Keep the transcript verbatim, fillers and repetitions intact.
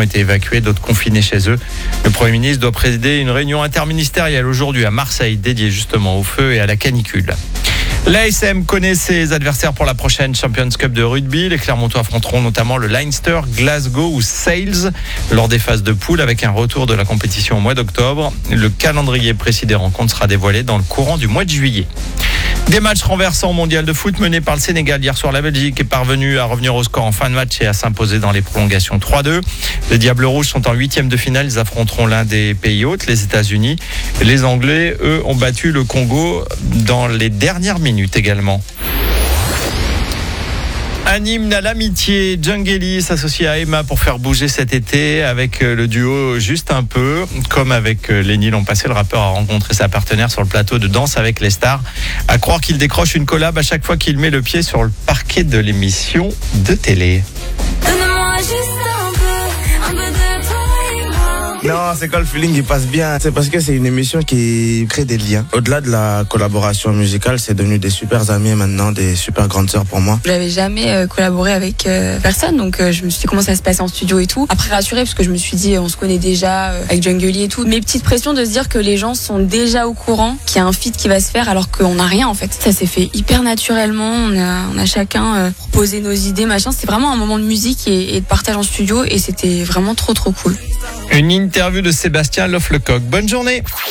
été évacués, d'autres confinés chez eux. Le Premier ministre doit présider une réunion interministérielle aujourd'hui à Marseille, dédiée justement au feu et à la canicule. L'A S M connaît ses adversaires pour la prochaine Champions Cup de rugby. Les Clermontois affronteront notamment le Leinster, Glasgow ou Sales lors des phases de poule avec un retour de la compétition au mois d'octobre. Le calendrier précis des rencontres sera dévoilé dans le courant du mois de juillet. Des matchs renversants au mondial de foot menés par le Sénégal. Hier soir, la Belgique est parvenue à revenir au score en fin de match et à s'imposer dans les prolongations trois deux. Les Diables Rouges sont en huitième de finale. Ils affronteront l'un des pays hôtes, les États-Unis. Les Anglais, eux, ont battu le Congo dans les dernières minutes également. Un hymne à l'amitié, Djangeli s'associe à Emma pour faire bouger cet été avec le duo Juste un peu. Comme avec Lenny l'an passé, le rappeur a rencontré sa partenaire sur le plateau de Danse avec les stars. À croire qu'il décroche une collab à chaque fois qu'il met le pied sur le parquet de l'émission de télé. Donne-moi juste un peu, un peu de toi et moi. Non, c'est quand le feeling il passe bien. C'est parce que c'est une émission qui crée des liens. Au-delà de la collaboration musicale, c'est devenu des super amis maintenant, des super grandes sœurs pour moi. J'avais jamais euh, collaboré avec euh, personne, donc euh, je me suis dit comment ça se passait en studio et tout. Après rassurée parce que je me suis dit on se connaît déjà euh, avec Djangeli et tout. Mes petites pressions de se dire que les gens sont déjà au courant qu'il y a un feat qui va se faire alors qu'on n'a rien en fait. Ça s'est fait hyper naturellement. On a, on a chacun euh, proposé nos idées, machin. C'était vraiment un moment de musique et, et de partage en studio et c'était vraiment trop trop cool. Une interview de Sébastien Lofflecoq. Bonne journée.